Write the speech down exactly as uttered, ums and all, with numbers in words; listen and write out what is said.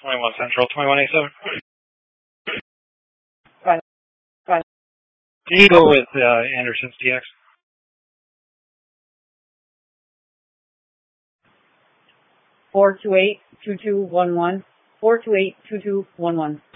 twenty-one Central, twenty-one eighty-seven. Fine. Fine. You can go with uh, Anderson's T X. Four two eight two two one one. Four two eight two two one one.